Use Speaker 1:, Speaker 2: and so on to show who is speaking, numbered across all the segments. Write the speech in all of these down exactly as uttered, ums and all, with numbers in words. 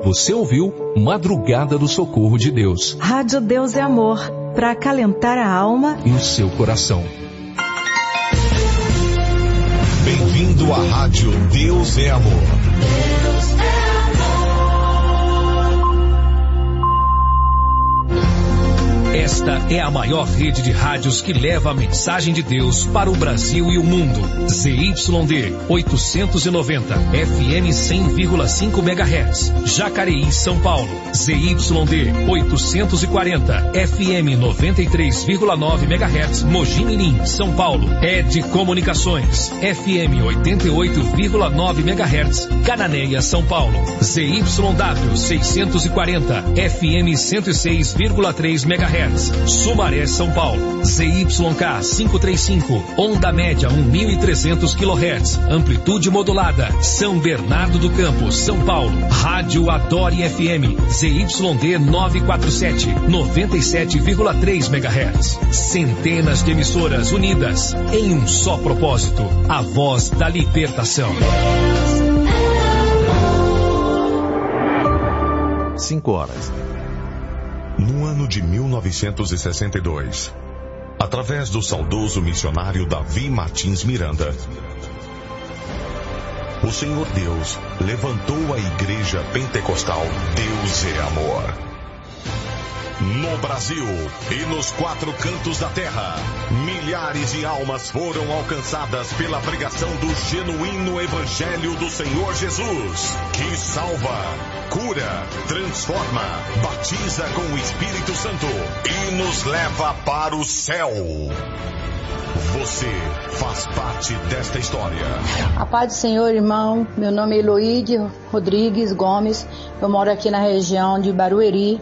Speaker 1: Você ouviu Madrugada do Socorro de Deus.
Speaker 2: Rádio Deus é Amor, para acalentar a alma
Speaker 1: e o seu coração.
Speaker 3: Bem-vindo à Rádio Deus é Amor. Deus é
Speaker 1: Esta é a maior rede de rádios que leva a mensagem de Deus para o Brasil e o mundo. Z Y D oitocentos e noventa, F M cem vírgula cinco megahertz, Jacareí, São Paulo. Z Y D oitocentos e quarenta, F M noventa e três vírgula nove megahertz, Mogi Mirim, São Paulo. Ed Comunicações, F M oitenta e oito vírgula nove megahertz, Cananéia, São Paulo. Z Y W seiscentos e quarenta, F M cento e seis vírgula três megahertz, Sumaré, São Paulo. Z Y K quinhentos e trinta e cinco, onda média mil e trezentos quilohertz, amplitude modulada, São Bernardo do Campo, São Paulo. Rádio Adore F M, Z Y D novecentos e quarenta e sete, noventa e sete vírgula três megahertz. Centenas de emissoras unidas em um só propósito, a voz da libertação.
Speaker 3: Cinco horas. No ano de mil novecentos e sessenta e dois, através do saudoso missionário Davi Martins Miranda, o Senhor Deus levantou a Igreja Pentecostal Deus é Amor. No Brasil e nos quatro cantos da terra, milhares de almas foram alcançadas pela pregação do genuíno Evangelho do Senhor Jesus, que salva, cura, transforma, batiza com o Espírito Santo e nos leva para o céu. Você faz parte desta história.
Speaker 4: A paz do Senhor, irmão. Meu nome é Eloíde Rodrigues Gomes. Eu moro aqui na região de Barueri,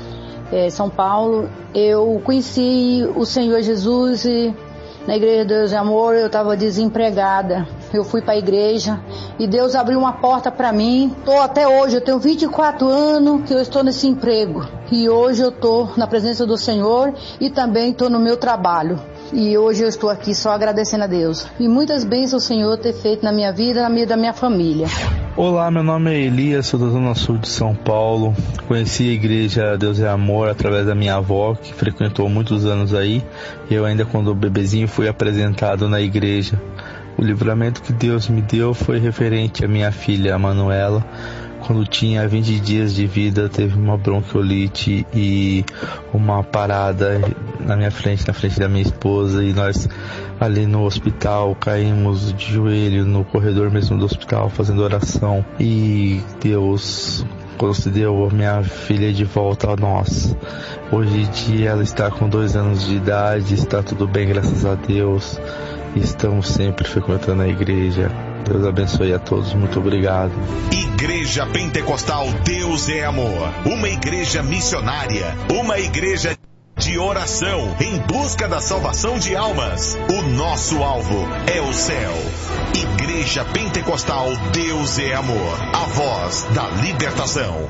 Speaker 4: É, São Paulo. Eu conheci o Senhor Jesus e na Igreja Deus é Amor eu estava desempregada. Eu fui para a igreja e Deus abriu uma porta para mim. Tô até hoje, eu tenho vinte e quatro anos que eu estou nesse emprego. E hoje eu estou na presença do Senhor e também estou no meu trabalho. E hoje eu estou aqui só agradecendo a Deus. E muitas bênçãos o Senhor ter feito na minha vida e na vida da minha família.
Speaker 5: Olá, meu nome é Elias, sou da Zona Sul de São Paulo. Conheci a Igreja Deus é Amor através da minha avó, que frequentou muitos anos aí. Eu ainda quando bebezinho fui apresentado na igreja. O livramento que Deus me deu foi referente à minha filha, a Manuela. Quando tinha vinte dias de vida, teve uma bronquiolite e uma parada na minha frente, na frente da minha esposa, e nós ali no hospital caímos de joelho no corredor mesmo do hospital fazendo oração, e Deus concedeu a minha filha de volta a nós. Hoje em dia ela está com dois anos de idade, está tudo bem, graças a Deus, e estamos sempre frequentando a igreja. Deus abençoe a todos, muito obrigado.
Speaker 3: Igreja Pentecostal Deus é Amor, uma igreja missionária, uma igreja de oração em busca da salvação de almas. O nosso alvo é o céu. Igreja Pentecostal Deus é Amor, a voz da libertação.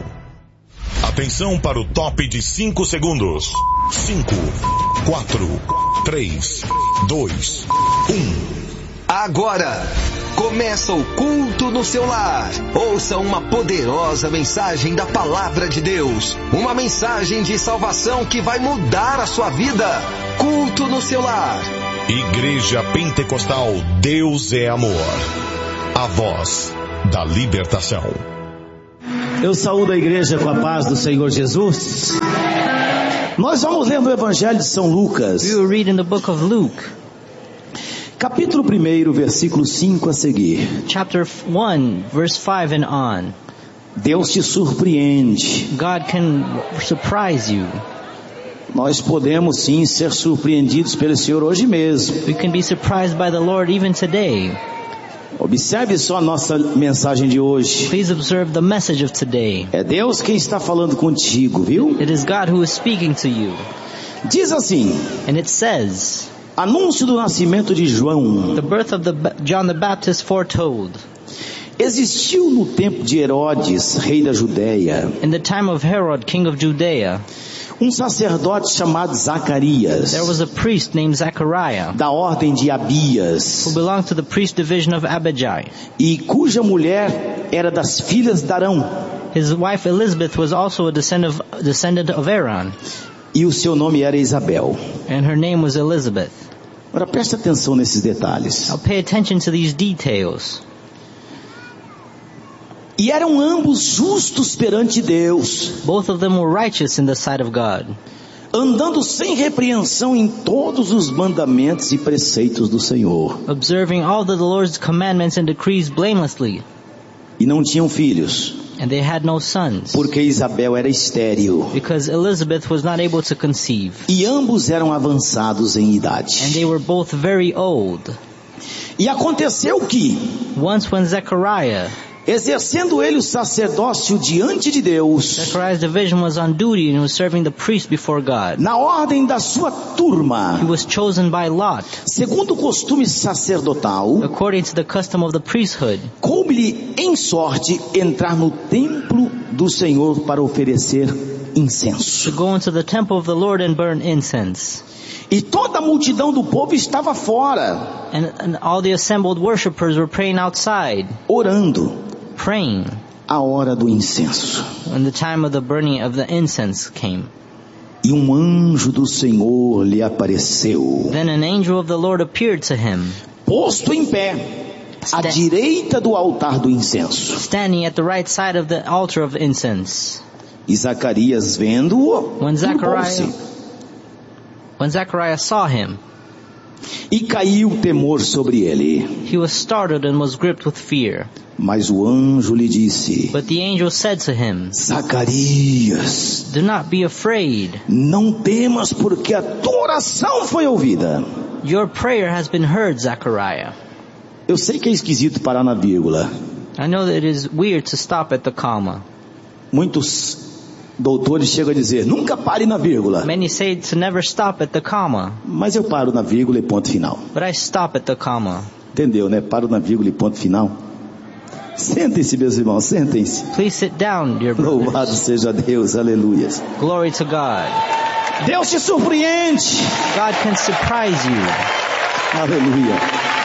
Speaker 3: Atenção para o top de cinco segundos. cinco, quatro, três, dois, um.
Speaker 6: Agora começa o culto no seu lar. Ouça uma poderosa mensagem da Palavra de Deus. Uma mensagem de salvação que vai mudar a sua vida. Culto no seu lar.
Speaker 3: Igreja Pentecostal Deus é Amor, a voz da libertação.
Speaker 7: Eu saúdo a igreja com a paz do Senhor Jesus. Nós vamos ler no Evangelho de São Lucas.
Speaker 8: We will read in the book of Luke.
Speaker 7: Capítulo um, versículo cinco a seguir.
Speaker 8: Chapter one, verse five and on.
Speaker 7: Deus te surpreende.
Speaker 8: God can surprise you.
Speaker 7: Nós podemos sim ser surpreendidos pelo Senhor hoje mesmo.
Speaker 8: We can be surprised by the Lord even today.
Speaker 7: Observe só a nossa mensagem de hoje.
Speaker 8: Please observe the message of today.
Speaker 7: É Deus quem está falando contigo, viu?
Speaker 8: It is God who is speaking to you.
Speaker 7: Diz assim.
Speaker 8: And it says,
Speaker 7: anúncio do nascimento de João.
Speaker 8: The birth of the John the Baptist foretold.
Speaker 7: Existiu no tempo de Herodes, rei da Judéia.
Speaker 8: In the time of Herod, king of Judea.
Speaker 7: Um sacerdote chamado Zacarias,
Speaker 8: there was a priest named Zechariah,
Speaker 7: da ordem de Abias,
Speaker 8: who belonged to the priest division of Abijah.
Speaker 7: e cuja mulher era das filhas de Arão,
Speaker 8: His wife Elizabeth was also a descendant of, descendant of Aaron,
Speaker 7: e o seu nome era Isabel.
Speaker 8: and her name was Elizabeth.
Speaker 7: Agora preste atenção nesses detalhes.
Speaker 8: Now pay attention to these details.
Speaker 7: E eram ambos justos perante Deus,
Speaker 8: Both of them were righteous in the sight of God,
Speaker 7: andando sem repreensão em todos os mandamentos e preceitos do Senhor.
Speaker 8: observing all the Lord's commandments and decrees blamelessly,
Speaker 7: E não tinham filhos,
Speaker 8: and they had no sons,
Speaker 7: porque Isabel era estéril.
Speaker 8: because Elizabeth was not able to conceive,
Speaker 7: E ambos eram avançados em
Speaker 8: and
Speaker 7: idade.
Speaker 8: they were both very old.
Speaker 7: E aconteceu que,
Speaker 8: Once when Zechariah,
Speaker 7: exercendo ele o sacerdócio diante de Deus,
Speaker 8: Zechariah's division was on duty and was serving the priest before God,
Speaker 7: na ordem da sua
Speaker 8: he
Speaker 7: turma,
Speaker 8: was chosen by Lot,
Speaker 7: segundo o costume sacerdotal,
Speaker 8: according to the custom of the priesthood,
Speaker 7: coube-lhe em sorte entrar no templo do Senhor para oferecer incenso.
Speaker 8: to go into the temple of the Lord and burn incense.
Speaker 7: E toda a multidão do povo estava fora,
Speaker 8: And, and all the assembled worshippers were praying outside,
Speaker 7: orando
Speaker 8: praying,
Speaker 7: a hora do incenso.
Speaker 8: when the time of the burning of the incense came.
Speaker 7: E um anjo do Senhor lhe apareceu,
Speaker 8: Then an angel of the Lord appeared to him,
Speaker 7: posto em pé, à
Speaker 8: Sta-
Speaker 7: direita do altar do incenso.
Speaker 8: standing at the right side of the altar of incense.
Speaker 7: E Zacarias, vendo-o,
Speaker 8: When Zechariah,
Speaker 7: turbou-se,
Speaker 8: when Zechariah saw him,
Speaker 7: e caiu o temor sobre ele.
Speaker 8: he was startled and was gripped with fear.
Speaker 7: Mas o anjo lhe disse:
Speaker 8: But the angel said to him,
Speaker 7: Zacarias,
Speaker 8: do not be afraid.
Speaker 7: não temas, porque a tua oração foi ouvida.
Speaker 8: Your prayer has been heard, Zechariah.
Speaker 7: Eu sei que é esquisito parar na vírgula.
Speaker 8: I know that it is weird to stop at the comma.
Speaker 7: Muitos doutores chegam a dizer: nunca pare na vírgula.
Speaker 8: Many say to never stop at the comma,
Speaker 7: Mas eu paro na vírgula e ponto final.
Speaker 8: but I stop at the comma.
Speaker 7: Entendeu, né? Paro na vírgula e ponto final. Sentem-se, meus irmãos, sentem-se.
Speaker 8: Please sit down, dear brothers.
Speaker 7: Louvado seja Deus, aleluia.
Speaker 8: Glory to God.
Speaker 7: Deus te surpreende.
Speaker 8: God can surprise you.
Speaker 7: Aleluia.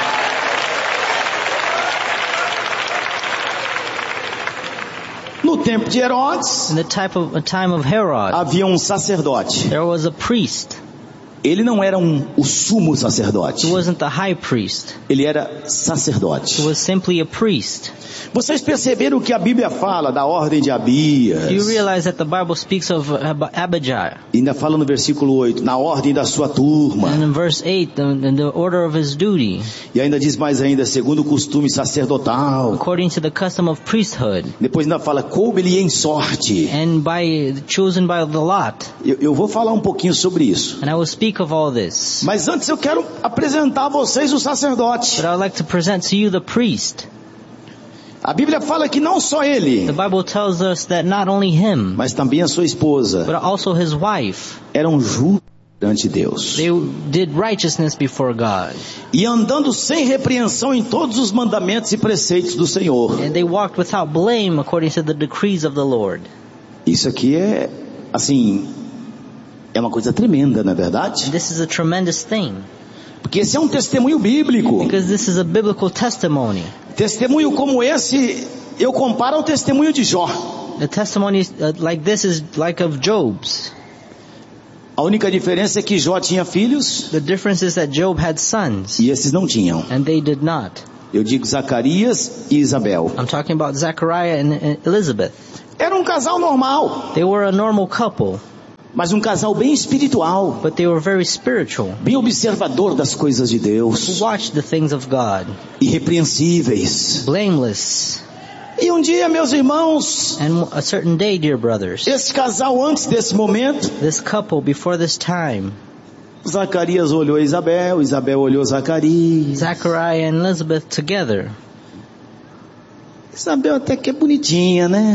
Speaker 7: No tempo de Herodes,
Speaker 8: In the type of, a time of Herod,
Speaker 7: havia um sacerdote.
Speaker 8: there was a priest.
Speaker 7: Ele não era um, o sumo sacerdote.
Speaker 8: He wasn't the high priest.
Speaker 7: Ele era sacerdote.
Speaker 8: He was simply a priest.
Speaker 7: Vocês perceberam que a Bíblia fala da ordem de Abias?
Speaker 8: Do you realize that the Bible speaks of Ab- Abijah?
Speaker 7: Ainda fala no versículo oito, na ordem da sua turma.
Speaker 8: And in verse eight, the, in the order of his duty,
Speaker 7: E ainda diz mais ainda, segundo o costume sacerdotal.
Speaker 8: according to the custom of priesthood,
Speaker 7: Depois ainda fala, coube-lhe em sorte.
Speaker 8: and by chosen by the lot.
Speaker 7: Eu, eu vou falar um pouquinho sobre isso.
Speaker 8: And I will speak of all this.
Speaker 7: Mas antes eu quero apresentar a vocês o sacerdote.
Speaker 8: But I would like to present to you the priest.
Speaker 7: A Bíblia fala que não só ele,
Speaker 8: The Bible tells us that not only him,
Speaker 7: mas também a sua esposa,
Speaker 8: but also his wife,
Speaker 7: eram justos perante Deus.
Speaker 8: they did righteousness before God.
Speaker 7: E andando sem repreensão em todos os mandamentos e preceitos do Senhor.
Speaker 8: And they walked without blame according to the decrees of the Lord.
Speaker 7: Isso aqui é, assim, é uma coisa tremenda, não é verdade?
Speaker 8: And this is a tremendous thing,
Speaker 7: Porque esse é um testemunho bíblico.
Speaker 8: because this is a biblical testimony.
Speaker 7: Testemunho como esse, eu comparo ao testemunho de Jó.
Speaker 8: The testimony uh, like this is like of Job's.
Speaker 7: A única diferença é que Jó tinha filhos
Speaker 8: The difference is that Job had sons,
Speaker 7: e esses não tinham.
Speaker 8: and they did not.
Speaker 7: Eu digo Zacarias e Isabel.
Speaker 8: I'm talking about Zechariah and and Elizabeth.
Speaker 7: Era um casal normal,
Speaker 8: They were a normal couple,
Speaker 7: mas um casal bem espiritual,
Speaker 8: but they were very spiritual,
Speaker 7: bem observador das coisas de
Speaker 8: who
Speaker 7: Deus,
Speaker 8: watched the things of God,
Speaker 7: irrepreensíveis.
Speaker 8: blameless.
Speaker 7: E um dia, meus irmãos,
Speaker 8: And a certain day, dear brothers,
Speaker 7: esse casal antes desse momento,
Speaker 8: this couple before this time,
Speaker 7: Zacarias olhou Isabel, Isabel olhou Zacarias.
Speaker 8: Zechariah and Elizabeth together.
Speaker 7: Isabel até que é bonitinha, né?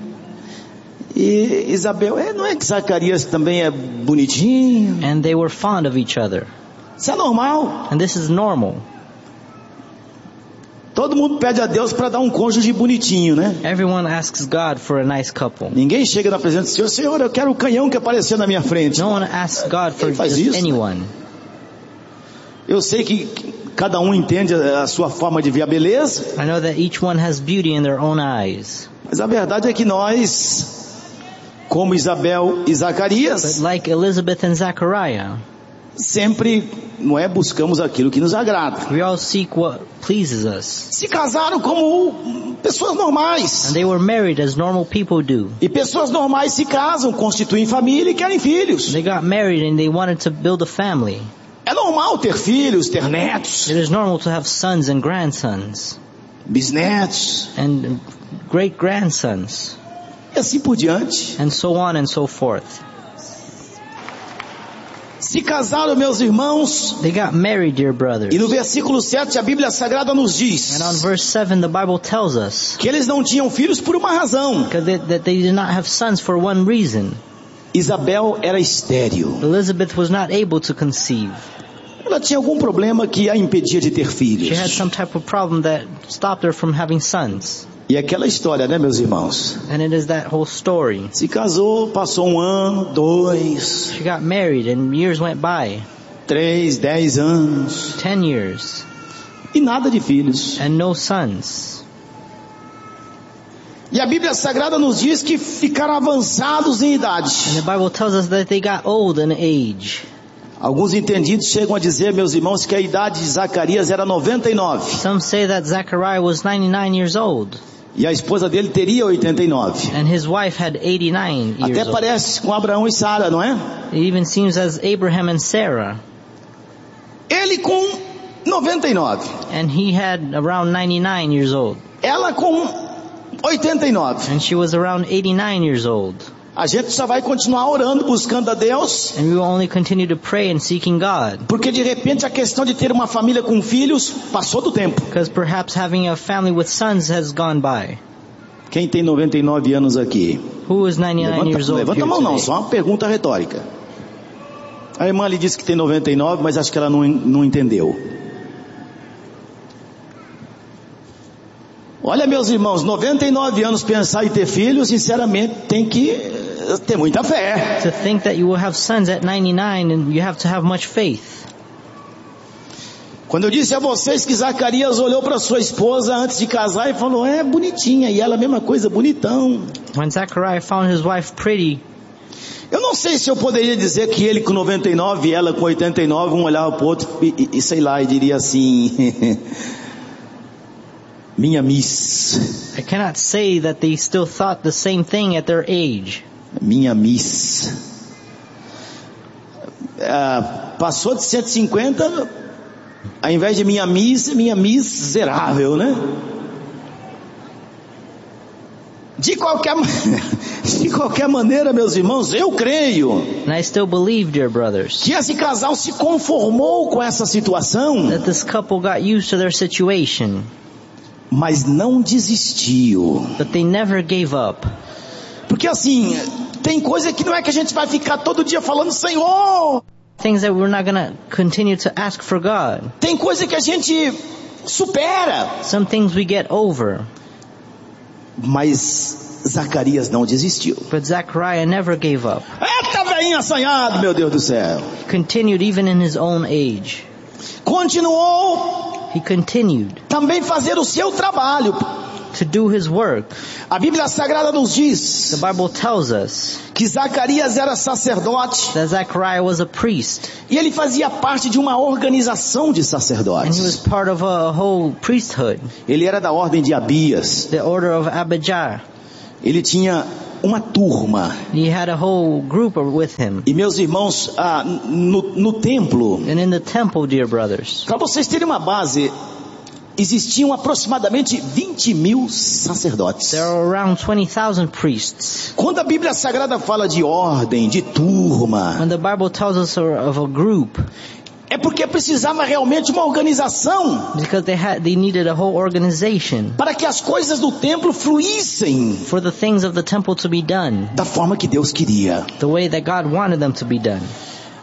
Speaker 7: E Isabel, é, não é que Zacarias também é bonitinho?
Speaker 8: And they were fond of each other.
Speaker 7: Isso é normal.
Speaker 8: And this is normal.
Speaker 7: Todo mundo pede a Deus para dar um cônjuge bonitinho, né?
Speaker 8: Everyone asks God for a nice couple.
Speaker 7: Ninguém chega na presença do Senhor, Senhor, eu quero o canhão que apareceu na minha frente.
Speaker 8: No one asks God for
Speaker 7: Quem faz
Speaker 8: just
Speaker 7: isso?
Speaker 8: anyone.
Speaker 7: Eu sei que cada um entende a sua forma de ver a beleza,
Speaker 8: I know that each one has beauty in their own eyes.
Speaker 7: mas a verdade é que nós, como Isabel e
Speaker 8: But
Speaker 7: Zacarias,
Speaker 8: like Elizabeth and Zachariah,
Speaker 7: sempre, não é, buscamos aquilo que nos agrada.
Speaker 8: we all seek what pleases us.
Speaker 7: Se casaram como pessoas normais.
Speaker 8: And they were married as normal people do.
Speaker 7: E pessoas normais se casam, constituem família e querem filhos.
Speaker 8: They got married and they wanted to build a family.
Speaker 7: É normal ter filhos, ter netos,
Speaker 8: It is normal to have sons and grandsons
Speaker 7: bisnetos,
Speaker 8: and great grandsons
Speaker 7: e assim por diante.
Speaker 8: and so on and so forth.
Speaker 7: Se casaram, meus irmãos,
Speaker 8: They got married, dear brothers.
Speaker 7: e no versículo sete a Bíblia Sagrada nos diz
Speaker 8: And on verse seven the Bible tells us
Speaker 7: que eles não tinham filhos por uma razão.
Speaker 8: that they, that they did not have sons for one reason.
Speaker 7: Isabel era estéril.
Speaker 8: Elizabeth was not able to conceive.
Speaker 7: Ela tinha algum problema que a impedia de ter filhos.
Speaker 8: She had some type of problem that stopped her from having sons.
Speaker 7: E aquela história, né, meus irmãos?
Speaker 8: And it is that whole story.
Speaker 7: Se casou, passou um ano, dois,
Speaker 8: She got married and years went by.
Speaker 7: três, dez anos,
Speaker 8: Ten years.
Speaker 7: e nada de filhos.
Speaker 8: And no sons.
Speaker 7: E a Bíblia Sagrada nos diz que ficaram avançados em idade.
Speaker 8: And the Bible tells us that they got old in age.
Speaker 7: Alguns entendidos chegam a dizer, meus irmãos, que a idade de Zacarias era noventa e nove.
Speaker 8: Some say that Zechariah was ninety-nine years old.
Speaker 7: E a esposa dele teria oitenta e nove.
Speaker 8: And his wife had eighty-nine years
Speaker 7: Até
Speaker 8: old.
Speaker 7: parece com Abraão e Sara, não é?
Speaker 8: It even seems as Abraham and Sarah.
Speaker 7: Ele com noventa e nove.
Speaker 8: And he had around ninety-nine years old.
Speaker 7: Ela com oitenta e nove.
Speaker 8: And she was around eighty-nine years old.
Speaker 7: A gente só vai continuar orando, buscando a Deus,
Speaker 8: And we will only continue to pray and seeking God.
Speaker 7: porque de repente a questão de ter uma família com filhos passou do tempo.
Speaker 8: Because perhaps having a family with sons has gone by.
Speaker 7: Quem tem noventa e nove anos aqui?
Speaker 8: Who is ninety-nine years
Speaker 7: Levanta,
Speaker 8: old
Speaker 7: levanta
Speaker 8: here
Speaker 7: a mão não,
Speaker 8: today?
Speaker 7: só uma pergunta retórica. A irmã lhe disse que tem noventa e nove, mas acho que ela não, não entendeu. Olha, meus irmãos, noventa e nove anos pensar em ter filhos, sinceramente, tem que eh, ter muita fé.
Speaker 8: To think that you will have sons at ninety-nine, and you have to have much faith.
Speaker 7: Quando eu disse a vocês que Zacarias olhou para sua esposa antes de casar e falou, é bonitinha, e ela a mesma coisa, bonitão.
Speaker 8: When Zechariah found his wife pretty,
Speaker 7: Eu não sei se eu poderia dizer que ele com noventa e nove e ela com oitenta e nove, um olhava para o outro e, e, e sei lá, e diria assim, minha miss,
Speaker 8: I cannot say that they still thought the same thing at their age.
Speaker 7: minha miss. Ah, passou de cento e cinquenta, ao invés de minha miss, minha miserável, né? De qualquer, de qualquer maneira, meus irmãos, eu creio
Speaker 8: And I still believe, dear brothers,
Speaker 7: que esse casal se conformou com essa situação,
Speaker 8: that this couple got used to their situation,
Speaker 7: mas não desistiu.
Speaker 8: but they never gave up.
Speaker 7: Porque assim, tem coisa que não é que a gente vai ficar todo dia falando, Senhor.
Speaker 8: Things that we're not going to continue to ask for God.
Speaker 7: Tem coisa que a gente supera.
Speaker 8: Some things we get over.
Speaker 7: Mas Zacarias não desistiu.
Speaker 8: But Zechariah never gave up.
Speaker 7: Eita, velhinho assanhado, meu Deus do céu.
Speaker 8: He continued even in his own age.
Speaker 7: Continuou
Speaker 8: He continued
Speaker 7: também fazer o seu trabalho.
Speaker 8: to do his work.
Speaker 7: A Bíblia Sagrada nos diz
Speaker 8: The Bible tells us
Speaker 7: que Zacarias era sacerdote
Speaker 8: that Zechariah was a priest,
Speaker 7: e ele fazia parte de uma organização de
Speaker 8: and he was
Speaker 7: sacerdotes.
Speaker 8: part of a whole priesthood,
Speaker 7: Ele era da ordem de Abias.
Speaker 8: the order of Abijah.
Speaker 7: Ele tinha uma turma.
Speaker 8: He had a whole group with him.
Speaker 7: E meus irmãos, ah, no, no templo,
Speaker 8: And in the temple, dear brothers,
Speaker 7: para vocês terem uma base, existiam aproximadamente vinte mil sacerdotes.
Speaker 8: there are around twenty thousand priests.
Speaker 7: Quando a Bíblia Sagrada fala de ordem, de turma,
Speaker 8: When the Bible tells us of a group,
Speaker 7: é porque precisava realmente uma organização
Speaker 8: because they had, they needed a whole organization
Speaker 7: para que as coisas do templo fluíssem
Speaker 8: for the things of the temple to be done
Speaker 7: da forma que Deus queria.
Speaker 8: the way that God wanted them to be done.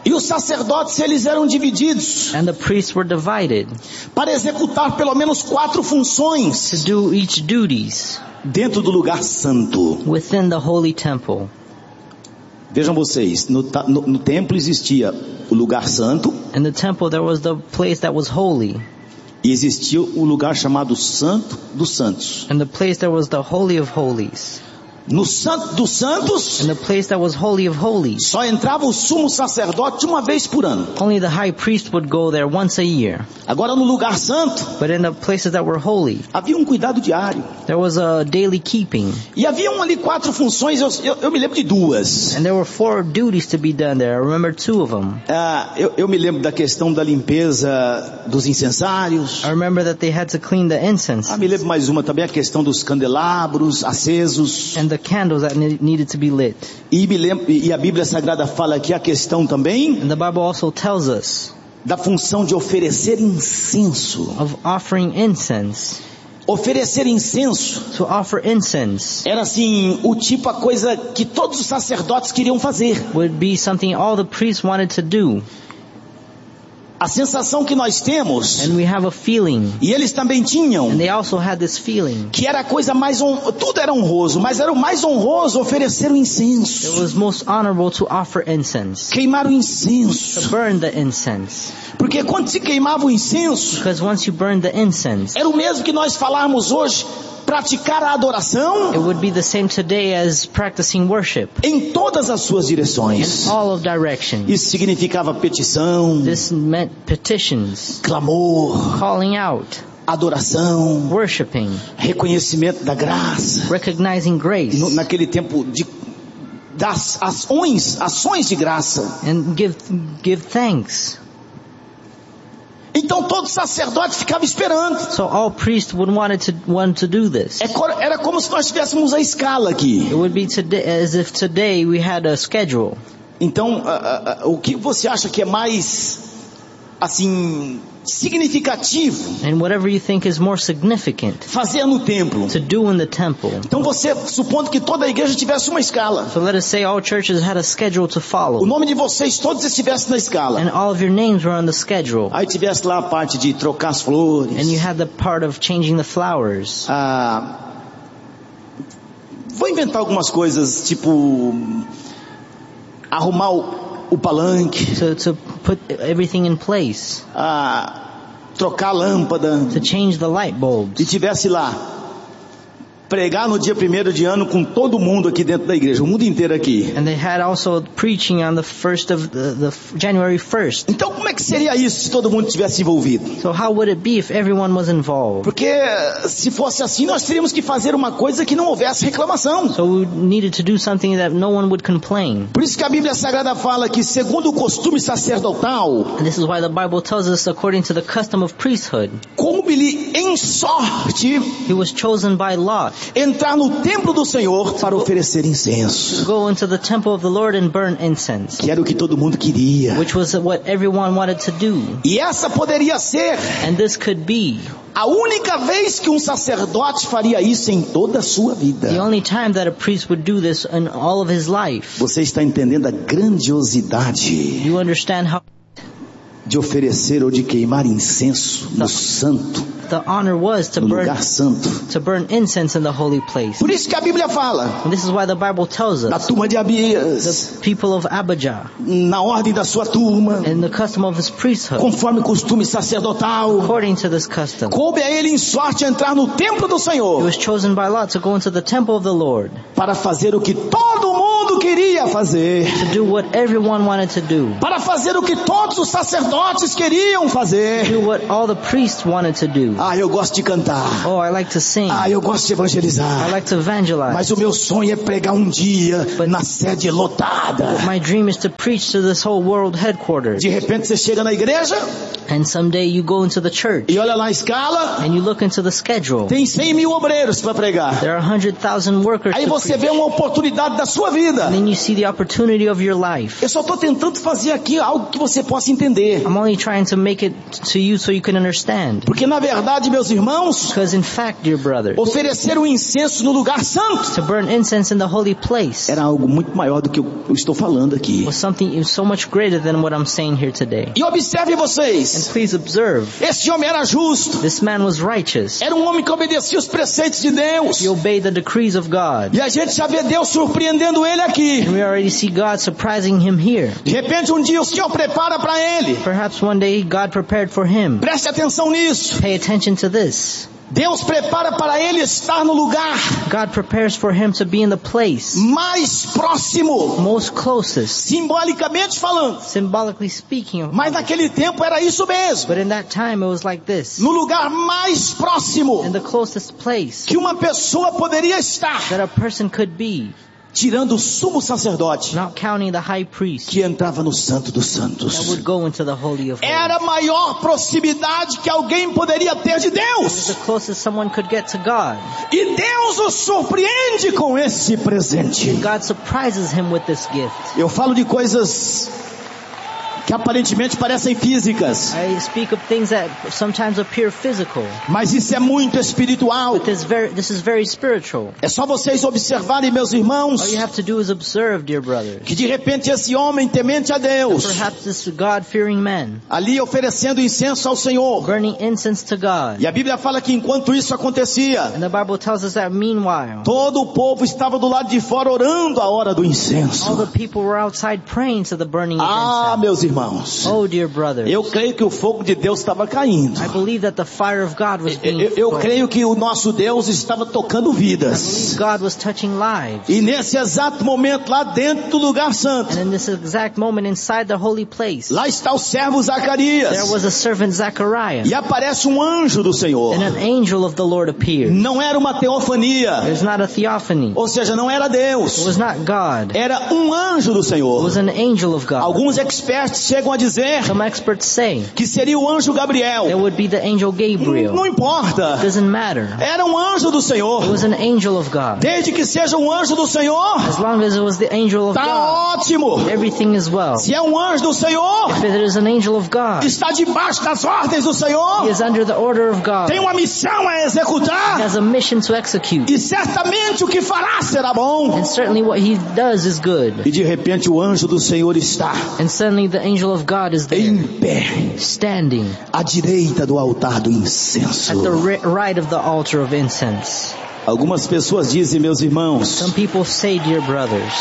Speaker 7: E os sacerdotes, eles eram divididos
Speaker 8: And the priests were divided
Speaker 7: para executar pelo menos quatro
Speaker 8: to
Speaker 7: funções
Speaker 8: do each duties
Speaker 7: dentro do lugar santo.
Speaker 8: within the holy temple.
Speaker 7: Vejam vocês, no, ta- no, no templo existia o lugar santo
Speaker 8: In the temple there was the place that was holy,
Speaker 7: e existia o lugar chamado Santo dos Santos.
Speaker 8: and the place that was the holy of holies.
Speaker 7: No Santo dos Santos,
Speaker 8: In the place that was holy of holies,
Speaker 7: só entrava o sumo sacerdote uma vez por ano.
Speaker 8: only the high priest would go there once a year.
Speaker 7: Agora no lugar santo,
Speaker 8: But in the places that were holy,
Speaker 7: havia um cuidado diário.
Speaker 8: there was a daily keeping.
Speaker 7: E haviam ali quatro funções, eu, eu, eu me lembro de duas.
Speaker 8: And there were four duties to be done there. I remember two of them.
Speaker 7: Ah, eu, eu me lembro da questão da limpeza dos incensários.
Speaker 8: I remember that they had to clean the incense
Speaker 7: Ah, me lembro mais uma também, a questão dos candelabros acesos.
Speaker 8: and the candles that ne- needed to be lit.
Speaker 7: E, me lembro, e a Bíblia Sagrada fala aqui a questão também
Speaker 8: And the Bible also tells us
Speaker 7: da função de oferecer incenso.
Speaker 8: of offering incense.
Speaker 7: Oferecer incenso
Speaker 8: To offer incense
Speaker 7: era assim, o tipo, a coisa que todos os sacerdotes queriam fazer.
Speaker 8: would be something all the priests wanted to do.
Speaker 7: A sensação que nós temos,
Speaker 8: And we have a feeling,
Speaker 7: e eles também tinham,
Speaker 8: and they also had this feeling,
Speaker 7: que era a coisa mais hon... tudo era honroso, mas era o mais honroso oferecer o
Speaker 8: it
Speaker 7: incenso,
Speaker 8: was most honorable to offer incense,
Speaker 7: queimar o
Speaker 8: to
Speaker 7: incenso,
Speaker 8: burn the incense.
Speaker 7: porque quando se queimava o incenso,
Speaker 8: Because once you burn the incense,
Speaker 7: era o mesmo que nós falarmos hoje, praticar a adoração
Speaker 8: it would be the same today as practicing worship
Speaker 7: em todas as suas
Speaker 8: in
Speaker 7: direções.
Speaker 8: all of directions.
Speaker 7: Isso significava petição,
Speaker 8: This meant petitions,
Speaker 7: clamor,
Speaker 8: calling out,
Speaker 7: adoração,
Speaker 8: worshiping,
Speaker 7: reconhecimento da graça.
Speaker 8: recognizing grace,
Speaker 7: No- naquele tempo de das ações, ações de graça.
Speaker 8: and give give thanks.
Speaker 7: Então todo sacerdote ficava esperando.
Speaker 8: So all priests would wanted to want to do this.
Speaker 7: É co- Era como se nós tivéssemos a escala aqui.
Speaker 8: It would be today as if today we had a schedule.
Speaker 7: Então, a- a- a- o que você acha que é mais, assim, significativo
Speaker 8: And whatever you think is more significant
Speaker 7: fazer no templo?
Speaker 8: to do in the temple.
Speaker 7: Então você, supondo que toda a igreja tivesse uma escala,
Speaker 8: So let us say all churches had a schedule to
Speaker 7: o
Speaker 8: follow,
Speaker 7: nome de vocês todos estivesse na escala.
Speaker 8: and all of your names were on the schedule,
Speaker 7: Aí tivesse lá a parte de trocar as flores.
Speaker 8: and you had the part of changing the flowers.
Speaker 7: Ah, vou inventar algumas coisas, tipo arrumar o, o palanque,
Speaker 8: To to put everything in place,
Speaker 7: ah, trocar a lâmpada,
Speaker 8: to change the light
Speaker 7: e
Speaker 8: bulbs,
Speaker 7: tivesse lá pregar no dia primeiro de ano com todo mundo aqui dentro da igreja, o mundo inteiro aqui.
Speaker 8: and they had also preaching on the first of the, the January first.
Speaker 7: Então como é que seria isso se todo mundo tivesse envolvido?
Speaker 8: So how would it be if everyone was involved?
Speaker 7: Porque se fosse assim, nós teríamos que fazer uma coisa que não houvesse reclamação.
Speaker 8: So we needed to do something that no one would complain.
Speaker 7: Por isso que a Bíblia Sagrada fala que, segundo o costume sacerdotal,
Speaker 8: And this is why the Bible tells us, according to the custom of priesthood,
Speaker 7: coube-lhe em sorte
Speaker 8: he was chosen by lot
Speaker 7: entrar no templo do Senhor para oferecer
Speaker 8: to
Speaker 7: incenso,
Speaker 8: go into the temple of the Lord and burn incense,
Speaker 7: que era o que todo mundo queria.
Speaker 8: which was what everyone wanted to do.
Speaker 7: E essa poderia ser
Speaker 8: And this could be
Speaker 7: a única vez que um sacerdote faria isso em toda a sua vida.
Speaker 8: the only time that a priest would do this in all of his life.
Speaker 7: Você está entendendo a grandiosidade
Speaker 8: You understand how
Speaker 7: de oferecer ou de queimar incenso no santo,
Speaker 8: the honor was to
Speaker 7: no
Speaker 8: burn
Speaker 7: lugar santo.
Speaker 8: to burn incense in the holy place.
Speaker 7: Por isso que a Bíblia fala
Speaker 8: And this is why the Bible tells
Speaker 7: da
Speaker 8: us
Speaker 7: turma de Abias,
Speaker 8: the people of Abijah
Speaker 7: na ordem da sua turma,
Speaker 8: and the custom of his priesthood,
Speaker 7: conforme costume sacerdotal,
Speaker 8: according to this custom.
Speaker 7: coube a ele em sorte entrar no templo do
Speaker 8: He
Speaker 7: Senhor
Speaker 8: was chosen by lot to go into the temple of the Lord,
Speaker 7: para fazer o que todo mundo queria fazer,
Speaker 8: to do what everyone wanted to do,
Speaker 7: para fazer o que todos os sacerdotes queriam fazer.
Speaker 8: do what all the priests wanted to do.
Speaker 7: Ah, eu gosto de cantar.
Speaker 8: Oh, I like to sing.
Speaker 7: Ah, eu gosto de
Speaker 8: I
Speaker 7: evangelizar.
Speaker 8: like to evangelize.
Speaker 7: Mas o meu sonho é pregar um dia na sede lotada.
Speaker 8: My dream is to preach to this whole world headquarters.
Speaker 7: De repente você chega na igreja,
Speaker 8: And someday you go into the church
Speaker 7: e olha lá a escala,
Speaker 8: and you look into the schedule.
Speaker 7: tem cem mil obreiros para pregar.
Speaker 8: There are one hundred thousand workers
Speaker 7: Aí
Speaker 8: to
Speaker 7: você
Speaker 8: preach.
Speaker 7: vê uma oportunidade da sua vida.
Speaker 8: And then you see the opportunity of your life.
Speaker 7: Eu só estou tentando fazer aqui algo que você possa entender.
Speaker 8: I'm only trying to make it to you so you can understand.
Speaker 7: Porque na verdade, meus irmãos,
Speaker 8: Because in fact, dear brothers,
Speaker 7: oferecer um incenso no lugar santo
Speaker 8: to burn incense in the holy place
Speaker 7: era algo muito maior do que eu estou falando aqui.
Speaker 8: was something so much greater than what I'm saying here today.
Speaker 7: E observe
Speaker 8: And
Speaker 7: vocês,
Speaker 8: please observe,
Speaker 7: esse homem era justo,
Speaker 8: this man was righteous.
Speaker 7: era um homem que obedecia os preceitos de Deus.
Speaker 8: He obeyed the decrees of God.
Speaker 7: E a gente já vê Deus surpreendendo ele aqui.
Speaker 8: And we already see God surprising him here.
Speaker 7: De repente um dia o Senhor prepara para ele.
Speaker 8: Perhaps one day God prepared for him.
Speaker 7: Preste atenção nisso.
Speaker 8: Pay attention to this.
Speaker 7: Deus prepara para ele estar no lugar
Speaker 8: God prepares for him to be in the place
Speaker 7: mais próximo,
Speaker 8: most closest,
Speaker 7: simbolicamente falando.
Speaker 8: symbolically speaking.
Speaker 7: Mas naquele tempo era isso mesmo.
Speaker 8: But in that time it was like this.
Speaker 7: No lugar mais próximo
Speaker 8: In the closest place
Speaker 7: que uma pessoa poderia estar,
Speaker 8: that a person could be,
Speaker 7: tirando o sumo sacerdote
Speaker 8: not counting the high priest
Speaker 7: que entrava no Santo dos
Speaker 8: that
Speaker 7: Santos.
Speaker 8: would go into the Holy of
Speaker 7: Era a
Speaker 8: Holies.
Speaker 7: maior proximidade que alguém poderia ter de
Speaker 8: It was
Speaker 7: Deus.
Speaker 8: the closest someone could get to God.
Speaker 7: E Deus o surpreende com esse presente.
Speaker 8: God surprises him with this gift.
Speaker 7: Eu falo de coisas que aparentemente parecem físicas,
Speaker 8: I speak of things that sometimes appear physical,
Speaker 7: mas isso é muito espiritual.
Speaker 8: but this, very, this is very spiritual.
Speaker 7: É só vocês observarem, meus irmãos,
Speaker 8: All you have to do is observe, dear brothers.
Speaker 7: que de repente esse homem temente a Deus,
Speaker 8: Perhaps this God-fearing man
Speaker 7: ali oferecendo incenso ao Senhor.
Speaker 8: burning incense to God.
Speaker 7: E a Bíblia fala que enquanto isso acontecia,
Speaker 8: And the Bible tells us that meanwhile,
Speaker 7: todo o povo estava do lado de fora orando a hora do
Speaker 8: all
Speaker 7: incenso.
Speaker 8: the people were outside praying to the burning of
Speaker 7: Ah,
Speaker 8: incense.
Speaker 7: meus irmãos,
Speaker 8: Oh, dear brothers,
Speaker 7: eu creio que o fogo de Deus estava caindo.
Speaker 8: I believe that the fire of God was being
Speaker 7: Eu, eu
Speaker 8: felt.
Speaker 7: creio que o nosso Deus estava tocando
Speaker 8: I believe
Speaker 7: vidas.
Speaker 8: God was touching lives.
Speaker 7: E nesse exato momento, lá dentro do lugar santo,
Speaker 8: And in this exact moment inside the holy place,
Speaker 7: lá está o servo
Speaker 8: there
Speaker 7: Zacarias.
Speaker 8: was a servant Zechariah,
Speaker 7: E aparece um anjo do Senhor.
Speaker 8: and an angel of the Lord appeared.
Speaker 7: Não era uma teofania.
Speaker 8: It was not a theophany.
Speaker 7: Ou seja, não era
Speaker 8: It
Speaker 7: Deus.
Speaker 8: was not God.
Speaker 7: Era um anjo do
Speaker 8: It
Speaker 7: Senhor.
Speaker 8: was an angel of God.
Speaker 7: Alguns experts chegam a dizer
Speaker 8: Some experts say
Speaker 7: que seria o anjo
Speaker 8: it
Speaker 7: Gabriel.
Speaker 8: would be the angel Gabriel.
Speaker 7: Não importa.
Speaker 8: Doesn't matter.
Speaker 7: Era um anjo do
Speaker 8: It
Speaker 7: Senhor.
Speaker 8: was an angel of God.
Speaker 7: Desde que seja um anjo do Senhor,
Speaker 8: As long as it was the angel of
Speaker 7: tá
Speaker 8: God,
Speaker 7: ótimo.
Speaker 8: everything is well.
Speaker 7: Se é um anjo do Senhor,
Speaker 8: If it is an angel of God,
Speaker 7: está debaixo das ordens do
Speaker 8: he
Speaker 7: Senhor,
Speaker 8: is under the order of God.
Speaker 7: tem
Speaker 8: He
Speaker 7: uma missão a executar,
Speaker 8: has a mission to execute.
Speaker 7: e certamente o que fará será bom.
Speaker 8: And certainly what he does is good.
Speaker 7: E de repente o anjo do Senhor está
Speaker 8: And suddenly the angel of God is
Speaker 7: em
Speaker 8: there,
Speaker 7: pé,
Speaker 8: standing
Speaker 7: à direita do altar do incenso.
Speaker 8: at the ri- right of the altar of incense.
Speaker 7: Algumas pessoas dizem, meus irmãos,
Speaker 8: Some people say, dear brothers,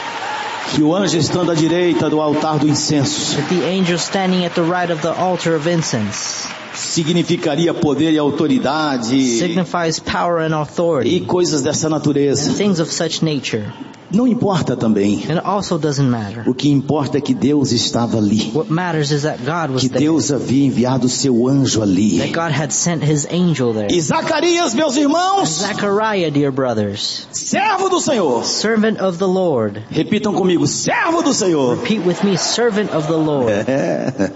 Speaker 7: que o anjo estando à direita do altar do incenso
Speaker 8: that the angel standing at the right of the altar of incense
Speaker 7: significaria poder e autoridade
Speaker 8: signifies power and
Speaker 7: e
Speaker 8: authority
Speaker 7: coisas dessa
Speaker 8: and
Speaker 7: natureza.
Speaker 8: things of such nature.
Speaker 7: Não importa também.
Speaker 8: And it also doesn't matter.
Speaker 7: O que importa é que Deus estava ali,
Speaker 8: What matters is that God was
Speaker 7: que
Speaker 8: there.
Speaker 7: Deus havia enviado o seu anjo ali.
Speaker 8: That God had sent his angel there.
Speaker 7: E Zacarias, meus
Speaker 8: And
Speaker 7: irmãos,
Speaker 8: Zechariah, dear brothers,
Speaker 7: servo do Senhor.
Speaker 8: servant of the Lord.
Speaker 7: Repitam comigo, servo do Senhor.
Speaker 8: Repeat with me, servant of the Lord.
Speaker 7: É.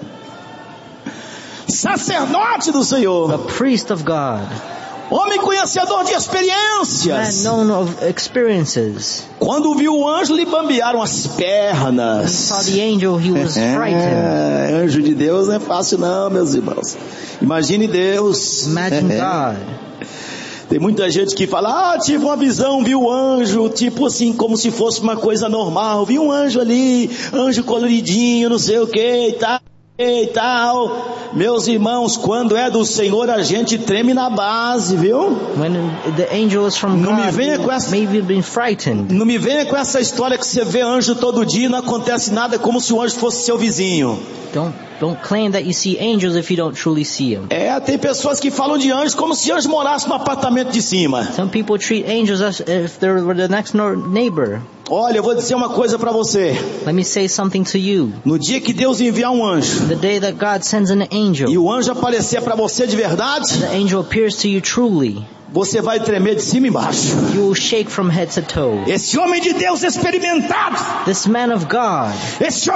Speaker 7: Sacerdote do
Speaker 8: A
Speaker 7: Senhor.
Speaker 8: priest of God.
Speaker 7: Homem conhecedor de
Speaker 8: Man
Speaker 7: experiências.
Speaker 8: known of experiences.
Speaker 7: Quando viu o anjo, lhe bambearam as
Speaker 8: When he
Speaker 7: pernas.
Speaker 8: saw the angel, he was frightened.
Speaker 7: É, anjo de Deus não é fácil não, meus irmãos. Imagine Deus.
Speaker 8: Imagine God.
Speaker 7: Tem muita gente que fala, ah, tive uma visão, vi o anjo, tipo assim, como se fosse uma coisa normal. Vi um anjo ali, anjo coloridinho, não sei o que e tal. E tal, meus irmãos, quando é do Senhor a gente treme na base, viu?
Speaker 8: When the angel is from
Speaker 7: Não me
Speaker 8: God,
Speaker 7: venha
Speaker 8: you
Speaker 7: com essa-
Speaker 8: maybe you've been frightened.
Speaker 7: Não me venha com essa história que você vê anjo todo dia e não acontece nada, como se o anjo fosse seu vizinho.
Speaker 8: Don't don't claim that you see angels if you don't truly see them.
Speaker 7: É, tem pessoas que falam de anjos como se anjo morasse no apartamento de cima.
Speaker 8: Some people treat angels as if they were the next nor- neighbor.
Speaker 7: Olha, eu vou dizer uma coisa para você.
Speaker 8: Let me say something to you.
Speaker 7: No dia que Deus enviar um anjo
Speaker 8: The day that God sends an angel,
Speaker 7: e o anjo aparecer para você de verdade,
Speaker 8: the angel appears to you truly,
Speaker 7: você vai tremer de cima e embaixo.
Speaker 8: you will shake from head to toe.
Speaker 7: Esse homem de Deus experimentado,
Speaker 8: This man of God,
Speaker 7: esse